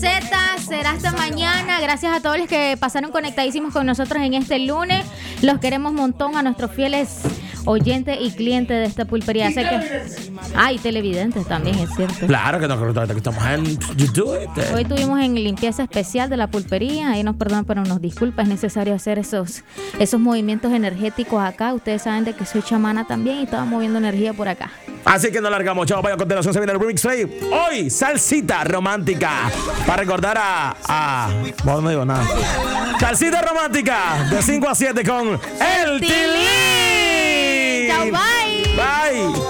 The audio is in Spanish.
Será hasta mañana. Gracias a todos los que pasaron conectadísimos con nosotros en este lunes. Los queremos un montón, a nuestros fieles oyentes y clientes de esta pulpería. Y televidentes también, es cierto. Claro que estamos en YouTube. Hoy tuvimos en limpieza especial de la pulpería. Ahí nos perdonan, pero nos disculpa. Es necesario hacer esos movimientos energéticos acá. Ustedes saben de que soy chamana también y estaba moviendo energía por acá. Así que no largamos, chavos. Vaya, a continuación se viene el Remix Play. Hoy, salsita romántica. Para recordar bueno, no digo nada. Salsita romántica de 5 a 7 con El Tilín. Chao, bye. Bye.